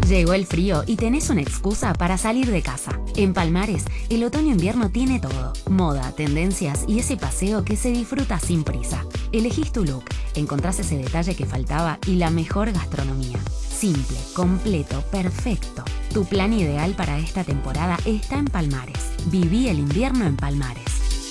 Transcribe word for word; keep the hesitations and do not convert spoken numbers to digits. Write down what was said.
Llegó el frío y tenés una excusa para salir de casa. En Palmares, el otoño-invierno tiene todo. Moda, tendencias y ese paseo que se disfruta sin prisa. Elegís tu look, encontrás ese detalle que faltaba y la mejor gastronomía. Simple, completo, perfecto. Tu plan ideal para esta temporada está en Palmares. Viví el invierno en Palmares.